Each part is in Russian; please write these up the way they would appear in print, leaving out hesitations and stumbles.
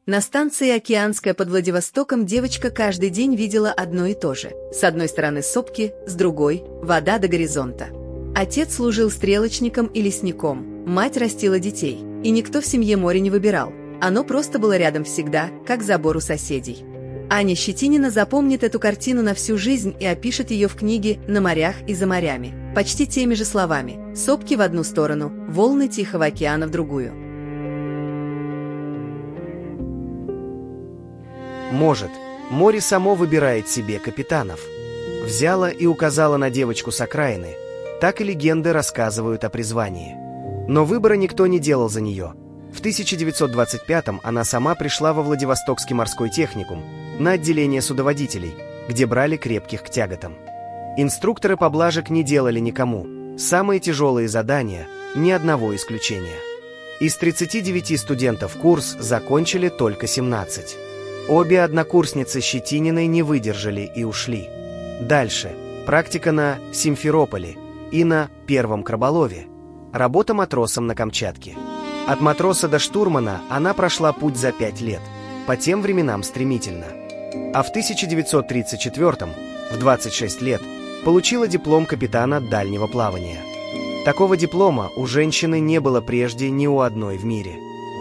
На станции Океанская под Владивостоком девочка каждый день видела одно и то же. С одной стороны сопки, с другой – вода до горизонта. Отец служил стрелочником и лесником, мать растила детей, и никто в семье море не выбирал. Оно просто было рядом всегда, как забор у соседей. Аня Щетинина запомнит эту картину на всю жизнь и опишет ее в книге «На морях и за морями», почти теми же словами: сопки в одну сторону, волны Тихого океана в другую. Может, море само выбирает себе капитанов. Взяла и указала на девочку с окраины. Так и легенды рассказывают о призвании. Но выбора никто не делал за нее. В 1925-м она сама пришла во Владивостокский морской техникум на отделение судоводителей, где брали крепких к тяготам. Инструкторы поблажек не делали никому. Самые тяжелые задания – ни одного исключения. Из 39 студентов курс закончили только 17. Обе однокурсницы Щетининой не выдержали и ушли. Дальше практика на Симферополе и на Первом Краболове. Работа матросом на Камчатке. От матроса до штурмана она прошла путь за 5 лет, по тем временам стремительно. А в 1934-м, в 26 лет, получила диплом капитана дальнего плавания. Такого диплома у женщины не было прежде ни у одной в мире.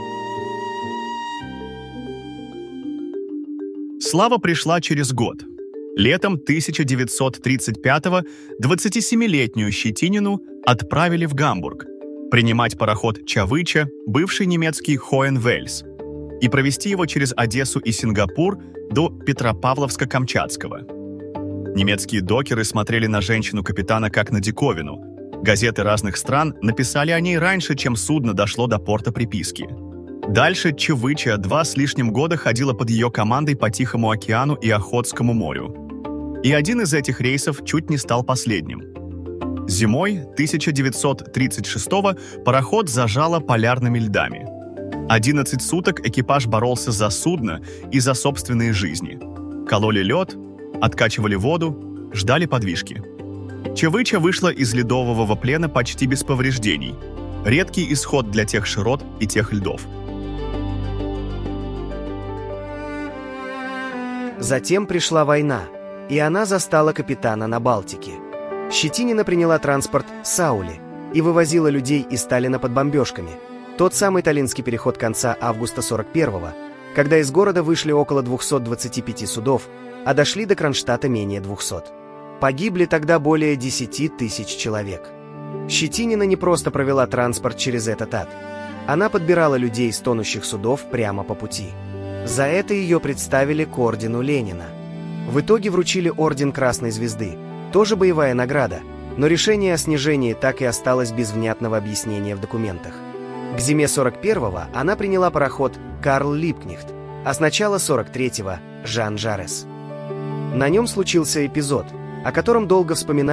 Слава пришла через год. Летом 1935-го 27-летнюю Щетинину отправили в Гамбург принимать пароход «Чавыча», бывший немецкий «Хоенвельс», и провести его через Одессу и Сингапур до Петропавловска-Камчатского. Немецкие докеры смотрели на женщину-капитана как на диковину. Газеты разных стран написали о ней раньше, чем судно дошло до порта приписки. Дальше «Чавыча» 2 с лишним года ходила под ее командой по Тихому океану и Охотскому морю. И один из этих рейсов чуть не стал последним. Зимой 1936-го пароход зажало полярными льдами. 11 суток экипаж боролся за судно и за собственные жизни. Кололи лед, откачивали воду, ждали подвижки. Чавыча вышла из ледового плена почти без повреждений. Редкий исход для тех широт и тех льдов. Затем пришла война, и она застала капитана на Балтике. Щетинина приняла транспорт «Саули» и вывозила людей из Сталина под бомбежками. Тот самый Таллинский переход конца августа 41-го, когда из города вышли около 225 судов, а дошли до Кронштадта менее 200. Погибли тогда более 10 тысяч человек. Щетинина не просто провела транспорт через этот ад. Она подбирала людей с тонущих судов прямо по пути. За это ее представили к ордену Ленина. В итоге вручили орден Красной Звезды, тоже боевая награда, но решение о снижении так и осталось без внятного объяснения в документах. К зиме 41-го она приняла пароход «Карл Липкнехт», а с начала 43-го – «Жан Жарес». На нем случился эпизод, о котором долго вспоминали